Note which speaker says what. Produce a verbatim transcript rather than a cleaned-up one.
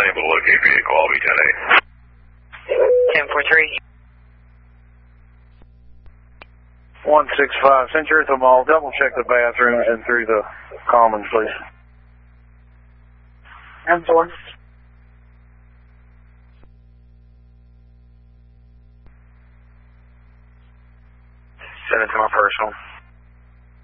Speaker 1: unable to locate vehicle. I'll be ten eight.
Speaker 2: ten four three.
Speaker 3: one six five, Century Mall. Double check the bathrooms and through the commons, please.
Speaker 2: And four.
Speaker 1: Send it to my personal.